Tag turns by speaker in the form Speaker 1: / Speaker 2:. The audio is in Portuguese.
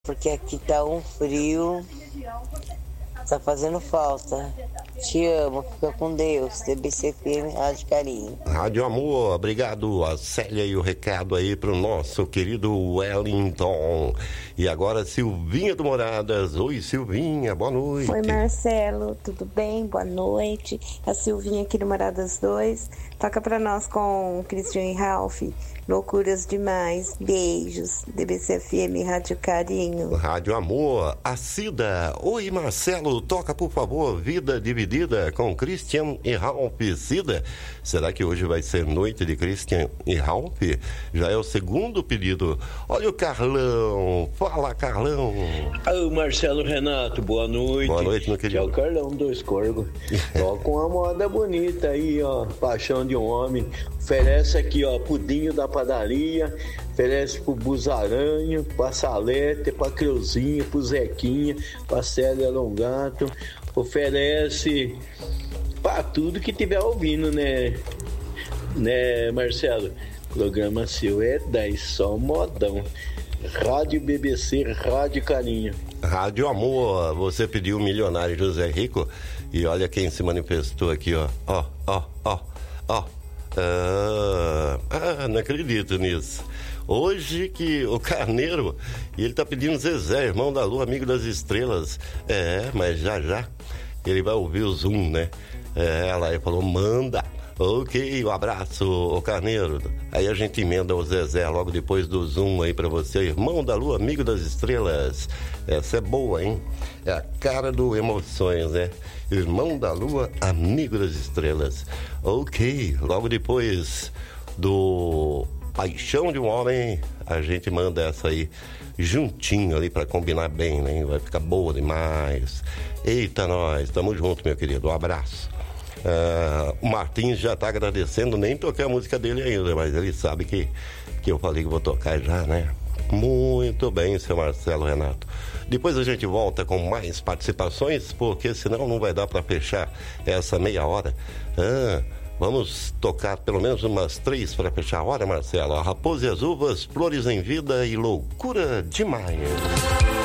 Speaker 1: porque aqui tá um frio, tá fazendo falta. Te amo, fica com Deus. TBCFM, Rádio Carinho.
Speaker 2: Rádio Amor, obrigado a Célia e o recado aí pro nosso querido Wellington. E agora Silvinha do Moradas. Oi, Silvinha, boa noite.
Speaker 3: Oi, Marcelo, tudo bem? Boa noite. A Silvinha aqui do Moradas 2. Toca pra nós com Christian e Ralph. Loucuras demais. Beijos. DBCFM, Rádio Carinho.
Speaker 2: Rádio Amor, a Cida. Oi, Marcelo, toca por favor Vida Dividida com Christian e Ralph. Cida, será que hoje vai ser noite de Christian e Ralph? Já é o segundo pedido. Olha o Carlão. Fala, Carlão.
Speaker 4: Ô, Marcelo Renato, boa noite.
Speaker 2: Boa noite, meu querido.
Speaker 4: É o Carlão Dois Corgos. Toca uma moda bonita aí, ó. Paixão de um Homem. Oferece aqui, ó, pudinho da padaria. Oferece pro Buzaranho, pra Salete, pra Creuzinha, pro Zequinha, pra Célia Longato. Oferece pra tudo que tiver ouvindo, né, Marcelo? Programa seu é 10, só modão. Rádio BBC, Rádio Carinho.
Speaker 2: Rádio Amor, você pediu o milionário José Rico e olha quem se manifestou aqui, ó. Não acredito nisso. Hoje que o Carneiro, e ele tá pedindo Zezé, irmão da Lua, amigo das estrelas. Mas já ele vai ouvir o Zoom, né? Ela falou, manda. Ok, um abraço, o Carneiro. Aí a gente emenda o Zezé logo depois do Zoom aí pra você, irmão da Lua, amigo das estrelas. Essa é boa, hein? É a cara do Emoções, né? Irmão da Lua, amigo das estrelas. Ok, logo depois do Paixão de um Homem, a gente manda essa aí juntinho ali pra combinar bem, né? Vai ficar boa demais. Eita, nós, tamo junto, meu querido. Um abraço. O Martins já tá agradecendo, nem toquei a música dele ainda, mas ele sabe que eu falei que vou tocar já, né? Muito bem, seu Marcelo Renato. Depois a gente volta com mais participações, porque senão não vai dar para fechar essa meia hora. Vamos tocar pelo menos umas 3 para fechar a hora, Marcelo. A Raposa e as Uvas, Flores em Vida e Loucura Demais.